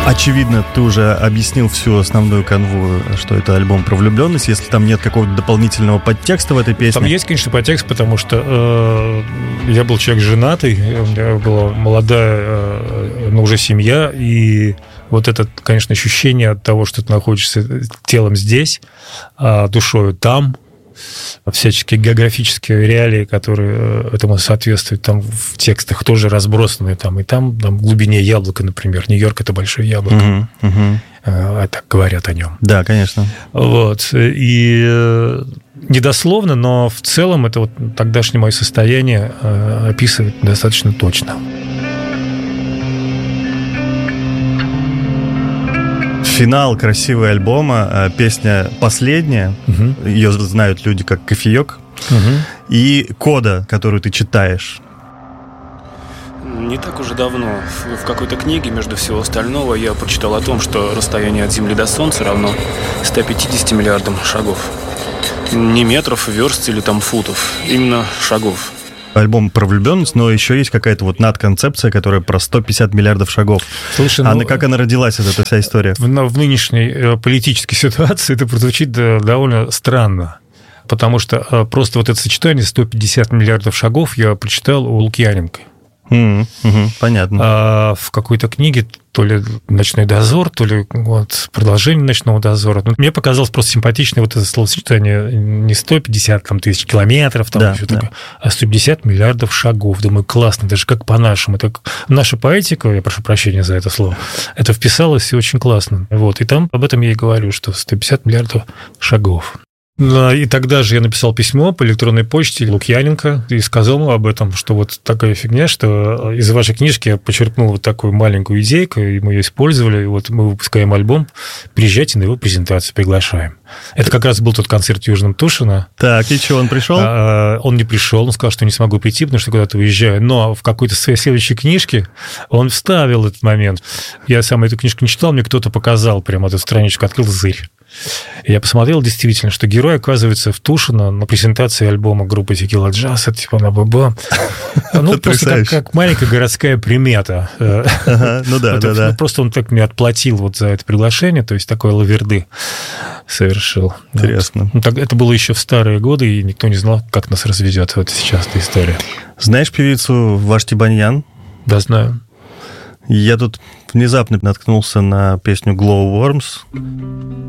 Очевидно, ты уже объяснил всю основную канву, что это альбом про влюбленность, если там нет какого-то дополнительного подтекста в этой песне. Там есть, конечно, подтекст, потому что я был человек женатый, у меня была молодая, но уже семья, и вот это, конечно, ощущение от того, что ты находишься телом здесь, а душою там, всяческие географические реалии, которые этому соответствуют, там в текстах тоже разбросаны, там в глубине яблока, например. Нью-Йорк — это большое яблоко. Так говорят о нем. Да, конечно. Вот. И недословно, но в целом это вот тогдашнее мое состояние описывает достаточно точно. Финал красивый альбома, песня последняя, ее знают люди как «Кофеек», и кода, которую ты читаешь. Не так уже давно в какой-то книге, между всего остального, я прочитал о том, что расстояние от Земли до Солнца равно 150 миллиардам шагов. Не метров, верст или там футов, именно шагов. Альбом про влюбленность, но еще есть какая-то вот надконцепция, которая про 150 миллиардов шагов. Слушай, как она родилась, эта вся история? В нынешней политической ситуации это прозвучит довольно странно, потому что просто вот это сочетание 150 миллиардов шагов я прочитал у Лукьяненко. Понятно. В какой-то книге то ли «Ночной дозор», то ли вот продолжение «Ночного дозора». Но мне показалось просто симпатичное вот это словосочетание не 150 тысяч километров, такое, а 150 миллиардов шагов. Думаю, классно, даже как по-нашему. Это наша поэтика, я прошу прощения за это слово, это вписалось и очень классно. Вот. И там об этом я и говорю, что 150 миллиардов шагов. И тогда же я написал письмо по электронной почте Лукьяненко и сказал ему об этом, что вот такая фигня, что из вашей книжки я почерпнул вот такую маленькую идейку, и мы ее использовали, и вот мы выпускаем альбом, приезжайте на его презентацию, приглашаем. Это как раз был тот концерт в Южном Тушино. Так, и что, он пришел? Он не пришел, он сказал, что не смогу прийти, потому что куда-то уезжаю, но в какой-то своей следующей книжке он вставил этот момент. Я сам эту книжку не читал, мне кто-то показал, прямо эту страничку открыл, зырь. И я посмотрел действительно, что герой оказывается в Тушино на презентации альбома группы Текила Джаз, типа на ББ. Ну, просто как маленькая городская примета. Ну да. Просто он так мне отплатил вот за это приглашение, то есть такой лаверды совершил. Интересно. Это было еще в старые годы, и никто не знал, как нас разведет вот сейчас эта история. Знаешь певицу Вашти Баньян? Да, знаю. Я тут внезапно наткнулся на песню Glowworms.